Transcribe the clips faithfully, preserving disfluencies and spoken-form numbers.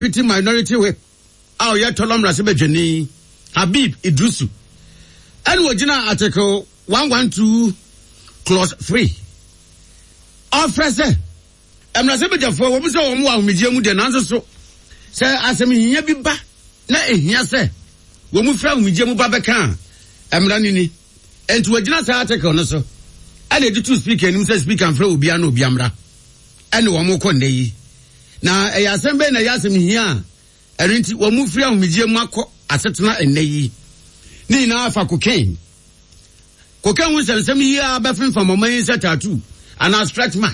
Deputy Minority Whip, our Yatolom Rasibajani, Habib Idrusu. And Wajina Article one twelve, Clause three. Officer, I'm Rasabaja for what was all one medium than answer so. Say, as a Yabiba, na here say, when we found Mijamu Babakan, I'm running and to Wajina's article, no so. And the two speaker, and himself speak and flow Biano Biamra. And one more conde. Now, a assembly and a yasam here. Erinti wa mu free ahomije mu akọ asetena eneyi ni na afa cocaine cocaine wo sensem yi abefin from oman set tattoo and a stretch mark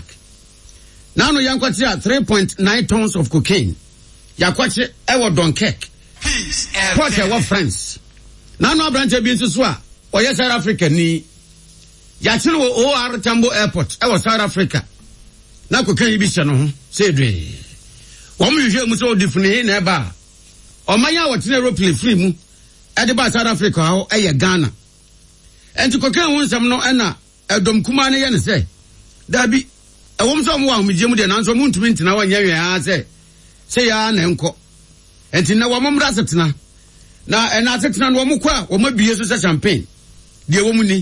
now no yankwati a three point nine tons of cocaine yakwache e wo Dunkirk peace and what our friends now no branch bi nso so a oye South Africa ni yakire wo O R Tambo airport e wo South Africa na cocaine bi hye no ho say dwe wo mu hwe mu so difune na eba Omaya what in aeroplane free mu at the South Africa how a Ghana. And to cocaine one some no anna a dom kumane yan say. Dabi a woman someone with Jim and answer moon to mint now and ya say. Say ya nenko. And to now one rasatna. Now an assetna wamukwa or maybe yes a champagne. Dear woman.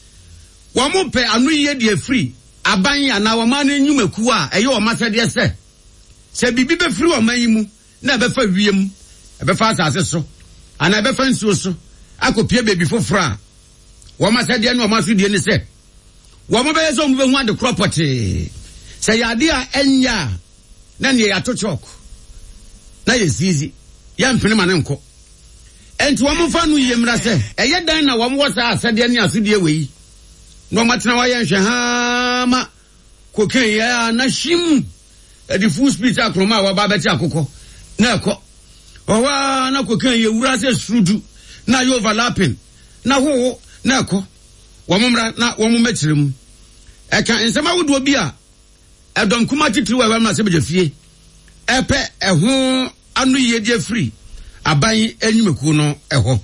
One more pay a new year dear free. Abanya now a man in Numekua, a yo master dear say. Say be free or mayimu, never for wiem. Ebe fast as so and ebe fence so akopie baby for fra wo ma say de no ma so de ni say wo mo be so mo be hu ade property say ya de a enya na ne ya to chok na ye zizi ya mpene ma ne nko enti wo mo fa no yemra say eye dan na wo mo wasa asade ne asode we no matena wa ye nhwe ha ma koken ya na shim e di full speed akroma wa ba beti akoko na ekọ owa na kokan ye wura se srudu na yo overlapping na ho na ekọ wo momra na wo mo mekirem e kan nsema wodo bi a edon kuma titiri wa wa na se beje fie epe eho anu ye die free aban enyumeku no eho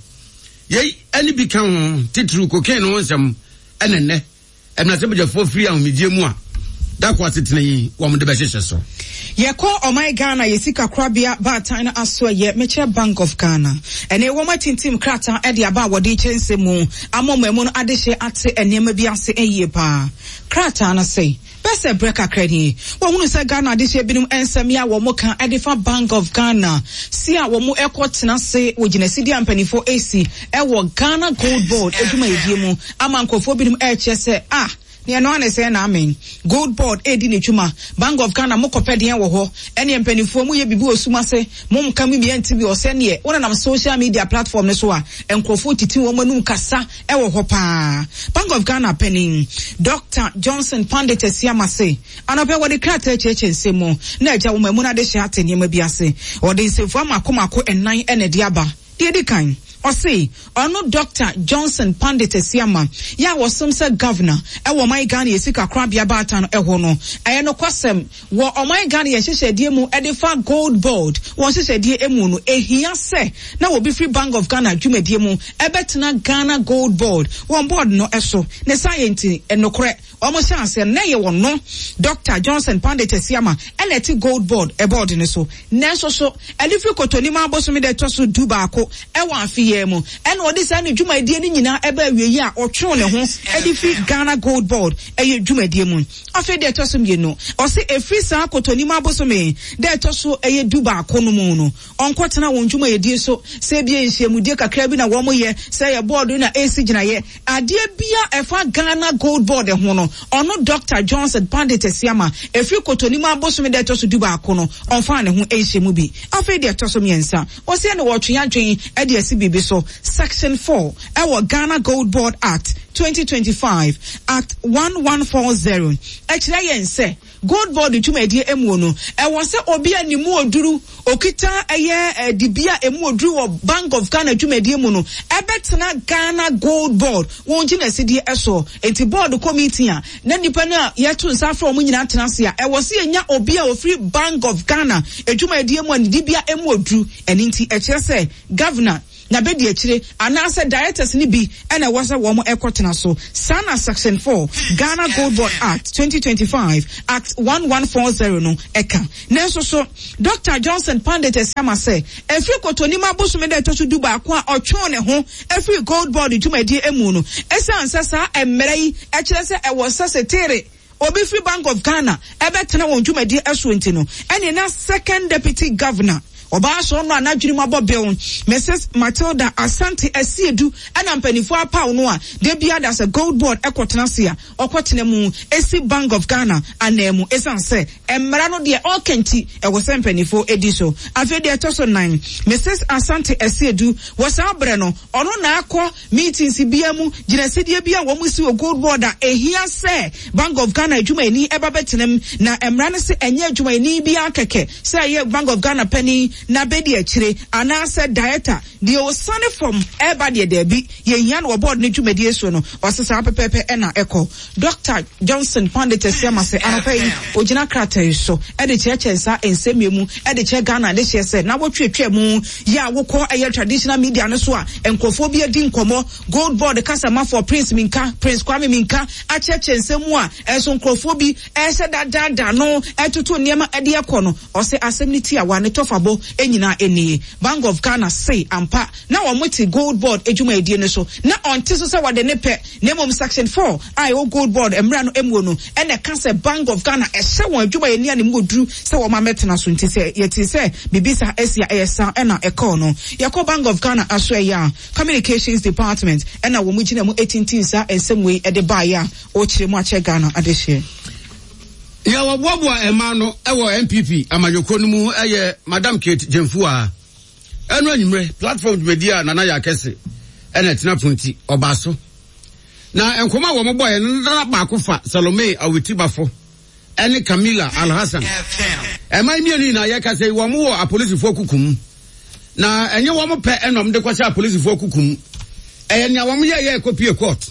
ye ani bi kan titiri kokan no nsem enenne e na se beje for free a medie mu a da kwa setena yi wo mo de be hyehyɛ so. Yeko omai Ghana yesika krabia ba taina aso ye meche Bank of Ghana ene wo matintim krata e dia ba wodi chense mu amomemu no adehye ate enema bi ase eye pa krata na sei bese breaker credit wo hunu se Ghana adehye binum ensem ya wo moka edifa Bank of Ghana si a wo mu ekotena se wo ginasidi ampanifo A C e wo Ghana Gold Board eduma edie mu amankofo binum e che se ah ne no ane say na amen Gold Board edi ne twuma Bank of Ghana mo kopede en wo ho ene mpanifo mu ye bibi osuma se mo mka mi bi enti bi o se ne wona na social media platform ne so a enkrofo titi wo manum kasa e wo ho pa Bank of Ghana penin Doctor Johnson Pandit Esiama se anope wo de krata cheche nsemo na aja wo mamu na de hye atene ma bi ase wo de nsefo amakomako enan ene de aba de di kan o say ono Doctor Johnson Pandit Esiama ya wasum se governor e wo my Ghana yesika krabia bata no e ho no e no kwasem wo o my Ghana ye hyehyedie mu e de fa Gold Board wo hyehyedie emu no ehia se na wo be free Bank of Ghana dwumadie mu e betena Ghana Gold Board wo board no eso ne science enokore omo chance na ye wo no Doctor Johnson Pandit Esiama e na ti Gold Board e board ne so na so so e de free kotoni ma boso me de to so du ba ko e wa afi mu and what is any dwumadie ni nyina eba awie a otwe ne ho edifi Ghana Gold Board eye dwumadie mu afi de to so me no o se efri sa kotoni ma boso me de to so eye duba akono mu no onkotena won dwumadie so se bia nhyiamudie kakra bi na wo mo ye se ye board na A C gina ye ade bia efa Ghana Gold Board ho no ono Doctor Johnson Pandit Esiama efri kotoni ma boso me de to so duba akono onfa ne ho nhyiamu bi afi de to so me nsa o se ne wo twe adwen e de asi bibi so Section four, our Ghana Gold Board Act twenty twenty-five, Act eleven forty. Actually, yen say Gold Board dwumadie emu no e won se obi animu oduru okita eye dibia emu oduru wo Bank of Ghana dwumadie mu no e betena Ghana Gold Board won gina sidie eso enti board committee a na nipa na yetu nsafra omu nyina tenase a e wo se enya obi a ofri Bank of Ghana edwumadie mu ani dibia emu oduru eni nti e kire se governor na be di akire anase directors ni bi ena wasa wo mo ekotena so sana section four Ghana Gold Board Act twenty twenty-five Act eleven forty no eka nenso so Doctor Johnson Pandit Esiama say efri kotoni mabosume de tosu duba kwa otwon ne ho efri Gold Board dwumadi emu no esa ansasa emere yi e kire se e wo sasetere Obi Free Bank of Ghana ebe tena won dwumadi aso enti no ene na second deputy governor Oba so no anadwiri mabo bill Missus Matilda Asante Asiedu ana mpanifo apa no a de bia da se Gold Board ekotena se a okotena mu esi Bank of Ghana anemu esan se emra no de okenti e wo se mpanifo edi so afi de to so nine Missus Asante Asiedu was abre no ono na akọ meetings bia mu ginasedie bia wo mu si o Gold Board a ehia se Bank of Ghana adwuma ni eba betenem na emra no se enye adwuma ni bia keke se ye Bank of Ghana penny na bedi akire anase director de o sane from eba de debi ye hia no board ne dwumadi eso no osesa pepepe ena eko Doctor Johnson Pandit Esiama se anopai ogina krata so e de chechensa ensemiemu e de che Ghana de che se na wotwetwe mu ya wokọ eye traditional media no so a enkofo bi adi nkomo Gold Board kasama for Prince Minka Prince Kwame Minka a chechensemu a enso nkofo bi e se dadada no etutu niema e de ekono ose assembly a wane tofabo enyina eni Bank of Ghana say ampa na omuti Gold Board ejuma edie no so na onte so se wade ne pe na mom section four I o Gold Board emra no emu no ene ka se Bank of Ghana e hye won ejuma eni ani moduru se wo ma metena so nti se yeti se bibisa esia esa ena eko no yakọ Bank of Ghana aso ya Communications Department ena wo mu gina mu eighteen sa ensemwe e de ba ya o kire mu ache Ghana adehye ya wabwa emano ewo M P P amanyoko no mu eye Madam Kate Jemfua enu anyimre platform media na na ya kese ena tena punti obaso na enkoma wo mbo ye na ba kofa Salome Awetibafo ene Camilla Alhassan ema mieni na ya kase wo mo a police fo kukum na enye wo mo pe enom de kwase a police fo kukum eye nya wo mo ye ye copy court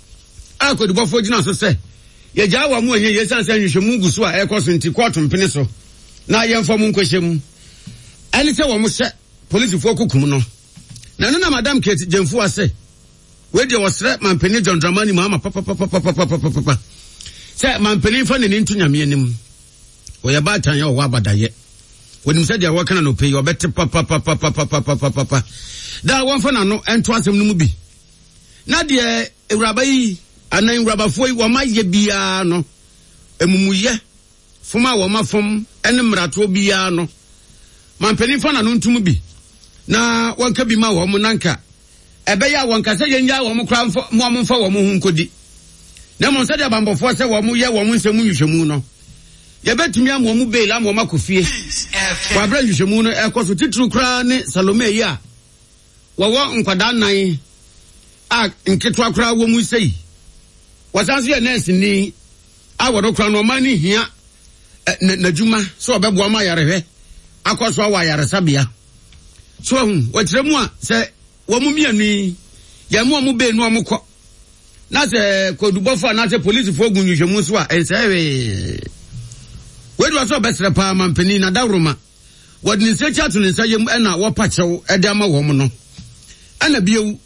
a ko de bofo gina so se ye ja wa mu enye ye san san hwehwemu guso a ekoso nti court mpene so na ye mfa mu nkohyem ani se wo mo hye police fo kukum no na no na Madam Kate Jemfua se we de wasre mampeni John Dramani mama papa papa papa papa papa se mampeni fa ne ntu nyame anim wo ye ba tan ye wo abadaye wonim se de wo kana no pe yo bete papa papa papa papa papa da won fa na no ento asem no mu bi na de ewuraba yi anan ewurabafo yi wo ma ye bia no emumuye foma wo ma fom ene mrato bia no mampeni fa na no ntum bi na wonka bi ma wo mo nanka ebe ya wonka se yenya wo mo kra mo mo fa wo mo hu nkodi na mo se de bambofo se wo mo ye wo mo nsemu nhwehwemu no ye betumi am wo mo bail am wo makofie wa bra nhwehwemu no ekoso titru kra ne Salome yi a wo wo nkwada nan a nketwa kra wo mu sei wasanso ye nurse ni a wo do kra no mani hia na djuma so obebo ma yarehwe akoso wa yaresabia so hu watremu a se wo mu miani ya mu mu be nu amukọ na se kodubofo na se police fo gunhwehwemu so a ensewe wedu aso besre pa mampeni na dawroma wodi nse chatu nse yem na wo pachew ede ama wo mu no ana biewu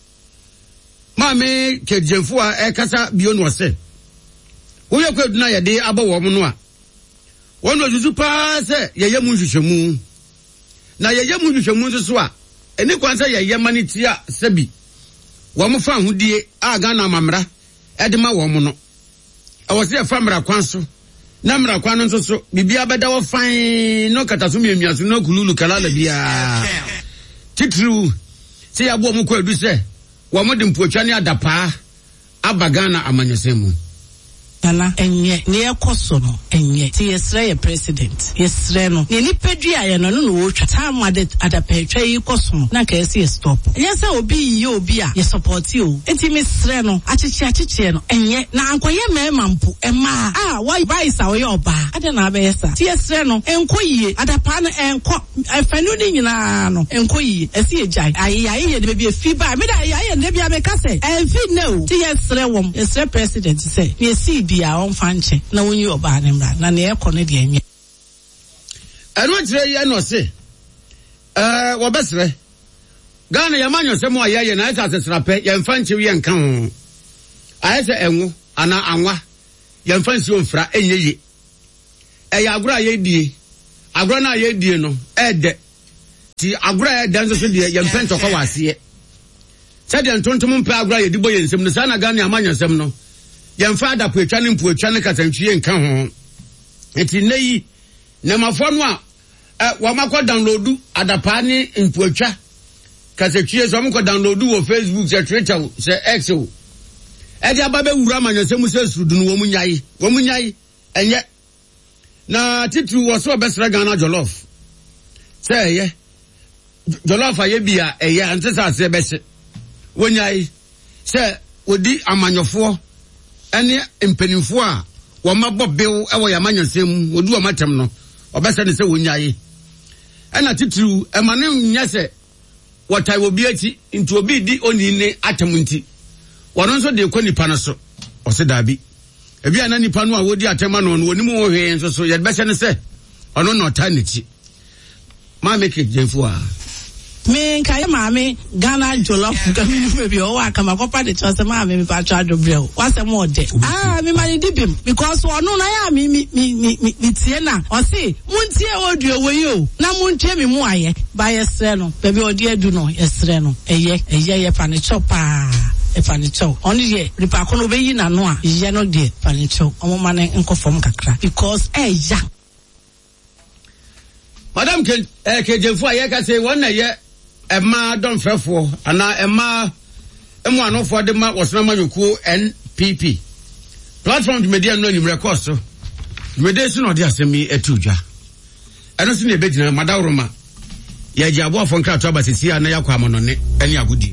maame Kejemfu a ekasa bio no se wo ye kwadu na ye de aba wo mu no a wonu ajuju pa se ye yem nhwehwemu na ye yem nhwehwemu so a eni kwansa ye yemani tia sabi wo mo fa hudie a Ghana mamra edema wo mo no e wo se fa mra kwanso na mra kwan nso so bibia beda wo fan no kataso miamiaso no kululu kalala bia titru se ya bo mo ko edu se wo mo de mpuatwa ne adapa aba Ghana amanyesemu Tala enye ne ekoso no enye ti yesre ye president yesre no ne ni pedua ye no no wo twa time ade adapetwa yi koso na ka ese stop yesa obi yi obi a ye support you enti mesre no achichi achichi no enye na ankoye mema mpu ema ah why buy sa we oba ade na be yesa ti yesre no enkoyie adapa no enko afanu ni nyina no enkoyie ese ye jai ayi ayi ye de be fi ba me da ayi ye de bia me ka se enfi no ti yesre wom yesre president say yesi bia on fanche na wonyi oba ne mra na ne ekone de enye eno tire ye no se eh wo besre Ghana yamanyo se mo aye na esa sesrape yemfa nchewi yenka ho aye se enwo ana anwa yemfa nsi omfra enyeye eya agro aye die agro na aye die no ede ti agro aye dan so de yemfa ntoko wase se de ntontom mpa agro aye dibo yensem no sana Ghana yamanyo sem no yemfa adapo etwa ne mpo etwa ne kasantwi yenka ho eti neyi na mafo no a eh wa makọ download adapa ni mpo etwa kasatwie so mko download wo Facebook se Twitter se X o e dia ba be wura manyasem se sudu no wo munyai wo munyai enye na titru wo so besra Ghana jollof se ye jollof aye bia eye ante sa se bese wonyai se odi amanyofo ene empanimfo a wo mabọ bew e wo yamanyasem odu wo matem no obese ne se wonyai ena titru e mane nyase watai obi ati nti obi di oni ne atemunti wono nso de ko nipa no so ose dabi ebi ana nipa no a wodi atema no no wonimu wo hwe nso so ye bese ne se ono no ta nichi ma make jenfu a me kai maame Ghana jollof kami bi o wa kama kopa de chose maame mi pa twa dobrel wase mo de ah me mani dibim because ono na ya mi mi mi mi tie na o si muntie oduo we yo na muntie mi mu aye ba yesre no bebi odi adu no yesre no eye eye ye pani chopa e pani chop oni ye ripa kono be yi na no a ye no de pani chop omo mane nkofom kakra because eh ya madam ke eh ke jenfu aye ka say won na ye Emma don frefo ana Emma emu anofo de ma wosna manyoku N P P platform de media no ni record so media so no de asemi etudwa eno so ne begina madawroma ya ji abo afon krato abasisi ana yakwa amonone eni agudi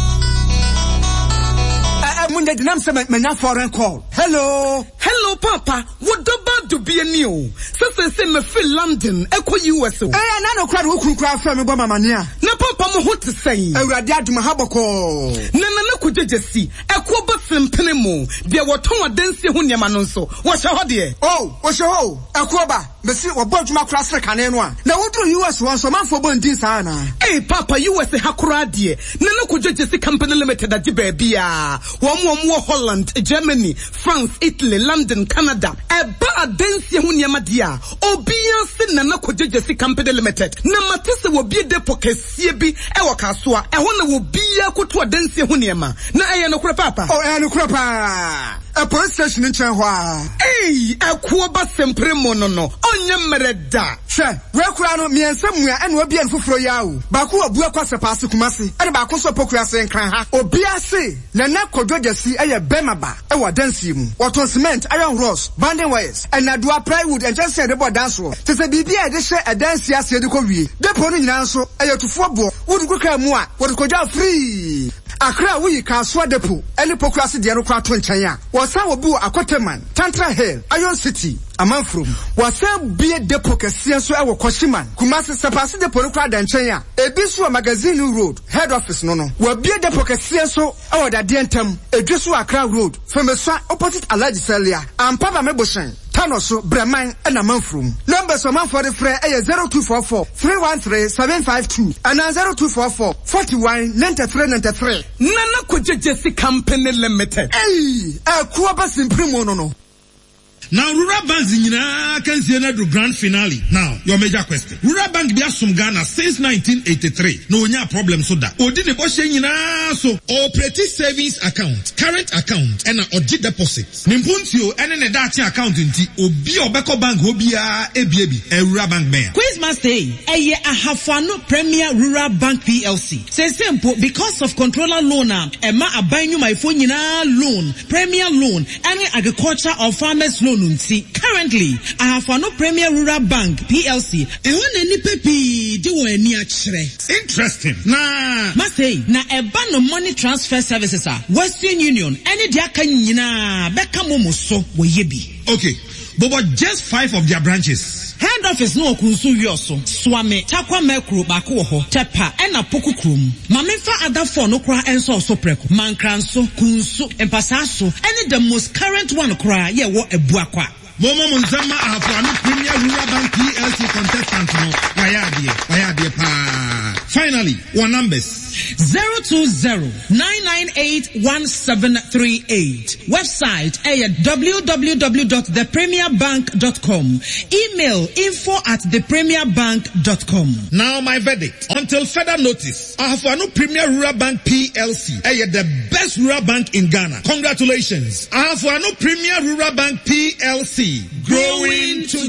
Munde dinam se me foreign call. Hello. Hello Papa. What about to be a new? So say me feel London, eko U S O. Eh na no kwara wo kunkura fa me bo mama ne a. Na Papa mo ho te say. Awurade aduma haboko. Na na na kujejesi. Eko ba sempene mo. De woton adansi ho niam no nso. Wo hye ho de. Oh, wo hye ho. Eko ba. Me si wo bodwuma kura sre kane no a. Na wodru U S won so manfo bo ndin sa na. Eh Papa U S hakura de. Na na kujejesi company limited agi ba bia. Wo mo Holland, Germany, France, Italy, London, Canada. Eba adansi ho niam dia. Obia se na na kujejesi company limited. Na matese wo bi depo kesie bi e wo kasoa. E ho na wo bia koto adansi ho niam. Na eye no kura Papa. Oh, eye no kura pa. A police station in Chenhua. Hey, a kuoba sempre mono no. Onye mereda. She, we kura no mi ensem ya ene obi en fufuro yawo. Baku obu akwa sepase kumasi. Ene baku so pokura se nkran ha. Obi ase na na kodwojasi eye bemaba e wa dansi mu. Waton cement, iron rods, banding wires, and adua plywood and just say the board dance wo. Te se bibia de hye e dansi ase de ko wie. Depo no nyina nso eye tufo bo. Wodu kuka mu a, wodu kodwa free. Akra wuyi kaswa depo, ene pokura se de no kwa to nchen ya. Wasa wobu Akoteman, Tantra Hill, Iron City, Amanfrom. Wasa bie depo kese so e wo Koshiman. Kumasi sepase depo no kwa da nchen ya. Ebisu magazine road, head office no no. Wa bie depo kese so e wo da de ntam. Edwesu Accra road, Femeswa opposite Alaji Celia. Ampaba Meboshen. Tanoso Breman and Amanfrom. Numbers of man for the free eh zero two four four three one three seven five two and zero two four four forty one ninety three ninety three. Nana Kujejesi Company Limited. Hey, a kuaba simprimo no no. Now, Rural Bank nyina can see the grand finale. Now, your major question. Rural Bank be asum Ghana since nineteen eighty-three. No nya problem so that. Odi ne boshe nyina so operating savings account, current account, and oji deposit. Nimpuntio ene ne dachi account nti obi obeko bank obia ebiebi e Rural Bank ben. Christmas Day, eye ahafano Premier Rural Bank P L C. Say simple because of controller loan am e ma abanyu my phone nyina loan, Premier loan, and agriculture or farmers loan. Currently, I have no Premier Rural Bank P L C. I want any pepi do any actually. Interesting. Nah. Must say na e ban no money transfer services are Western Union. Any dia kanyina beka momo so wo yebi. Okay, but just five of their branches. Head office no kunsu yoso. Swame takwa mekru bako ho tepa ena poku krum. Mamefa other four no kra enso so preko. Mankranso kunsu empasaso. Any the most current one kra ye wo ebuakwa. Momo munzama afano Premier Rural Bank P L C contestant no. Wayadie, wayadie pa. Finally, one numbers. zero two zero nine nine eight one seven three eight. Website at w w w dot the premier bank dot com. Email info at the premier bank dot com. Now my verdict. Until further notice, Ahafano Premier Rural Bank P L C is the best rural bank in Ghana. Congratulations. Ahafano Premier Rural Bank P L C. Growing together.